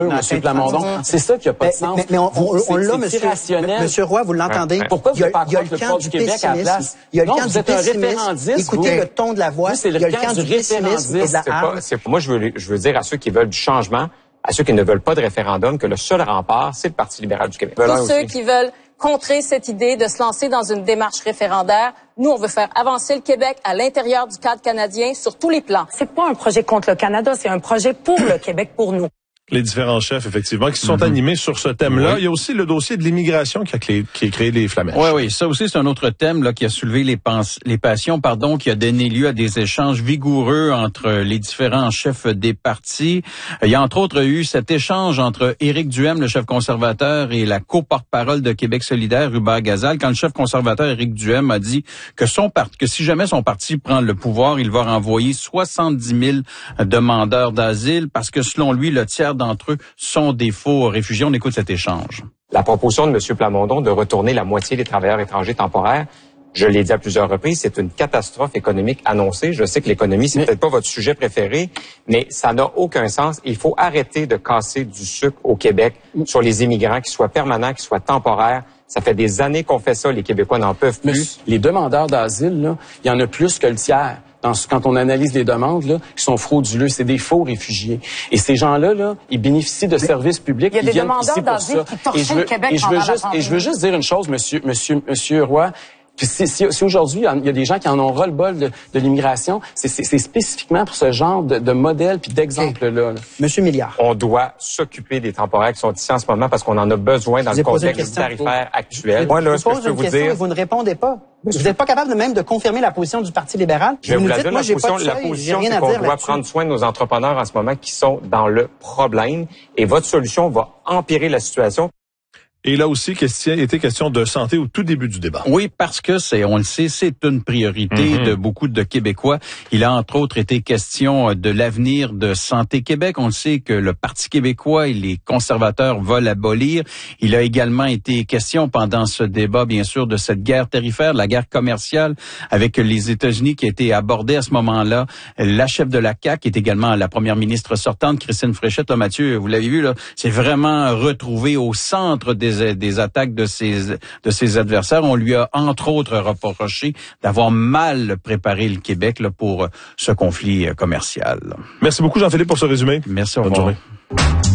Monsieur Plamondon. C'est ça qui n'a pas de sens. Mais on l'a, Monsieur Roy, vous l'entendez? Pourquoi vous n'êtes pas contre le port du Québec à la place? Il y a le camp du pessimisme. Écoutez le ton de la voix. Il y a le camp du pessimisme et de la hargne. Moi, je veux dire à ceux qui veulent du changement, à ceux qui ne veulent pas de référendum, que le seul rempart, c'est le Parti libéral du Québec. Tous ceux qui veulent contrer cette idée de se lancer dans une démarche référendaire. Nous, on veut faire avancer le Québec à l'intérieur du cadre canadien sur tous les plans. C'est pas un projet contre le Canada, c'est un projet pour le Québec, pour nous. Les différents chefs, effectivement, qui se sont animés sur ce thème-là. Oui. Il y a aussi le dossier de l'immigration qui a créé les flamèches. Oui, ça aussi, c'est un autre thème là qui a soulevé les passions, qui a donné lieu à des échanges vigoureux entre les différents chefs des partis. Il y a entre autres eu cet échange entre Éric Duhem, le chef conservateur, et la co-porte-parole de Québec solidaire, Hubert Gazal, quand le chef conservateur Éric Duhem a dit que si jamais son parti prend le pouvoir, il va renvoyer 70 000 demandeurs d'asile parce que selon lui, le tiers d'entre eux sont des faux réfugiés. On écoute cet échange. La proposition de M. Plamondon de retourner la moitié des travailleurs étrangers temporaires, je l'ai dit à plusieurs reprises, c'est une catastrophe économique annoncée. Je sais que l'économie, c'est peut-être pas votre sujet préféré, mais ça n'a aucun sens. Il faut arrêter de casser du sucre au Québec sur les immigrants, qu'ils soient permanents, qu'ils soient temporaires. Ça fait des années qu'on fait ça. Les Québécois n'en peuvent plus. Les demandeurs d'asile, là, il y en a plus que le tiers. Quand on analyse les demandes, là, qui sont frauduleux, c'est des faux réfugiés. Et ces gens-là, là, ils bénéficient de services publics. Il y a des demandeurs d'asile qui torchaient le Québec pendant la pandémie. Et je veux juste dire une chose, Monsieur Roy. Si aujourd'hui, il y a des gens qui en ont ras-le-bol de l'immigration, c'est spécifiquement pour ce genre de modèle puis d'exemple-là. Monsieur Milliard. On doit s'occuper des temporaires qui sont ici en ce moment parce qu'on en a besoin dans le contexte tarifaire actuel. Moi, là, ce que je peux vous dire... Vous ne répondez pas. Vous n'êtes pas capable même de confirmer la position du Parti libéral. Je vais vous la dire, la position, c'est qu'on doit prendre soin de nos entrepreneurs en ce moment qui sont dans le problème. Et votre solution va empirer la situation. Et là aussi, était question de santé au tout début du débat. Oui, parce que on le sait, c'est une priorité de beaucoup de Québécois. Il a entre autres été question de l'avenir de Santé Québec. On le sait que le Parti québécois et les conservateurs veulent l'abolir. Il a également été question pendant ce débat, bien sûr, de cette guerre tarifaire, la guerre commerciale avec les États-Unis qui a été abordée à ce moment-là. La chef de la CAQ est également la première ministre sortante, Christine Fréchette. Là, Mathieu, vous l'avez vu, là, c'est vraiment retrouvé au centre des attaques de ses adversaires. On lui a entre autres reproché d'avoir mal préparé le Québec là, pour ce conflit commercial. Merci beaucoup Jean-Philippe pour ce résumé. Merci, au revoir. Bonne journée.